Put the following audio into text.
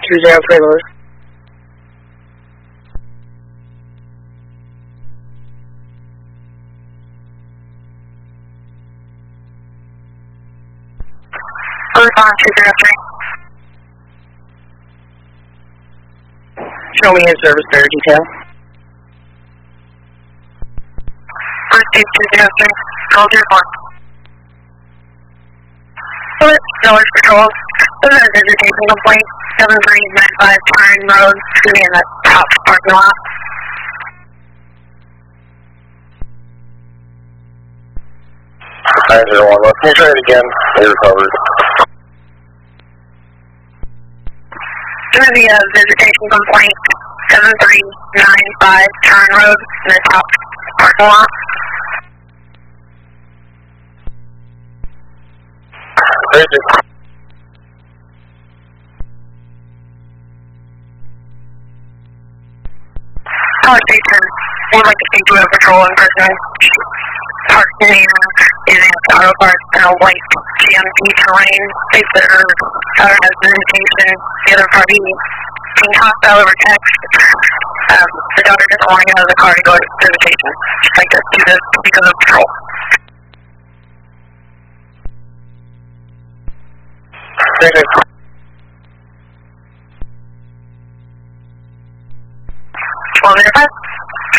1220 preload. On 203. Show me in service bearer detail. First 203, call 1. North Patrol. This is a visitation complaint. 7395 Pine Road. It's going to be in the top parking lot. Can you try it again? They recovered. This is a visitation complaint. 7395 Pine Road. In the top parking lot. Thank you. Station, we'd like to speak to a patrol in person. Park's name is in Auto Park and a white GMC Terrain. They said her daughter has visitation. The other party being hostile over text. The daughter doesn't want to get out of the car to go to visitation. She'd like to do this because of patrol. Thank you. Well,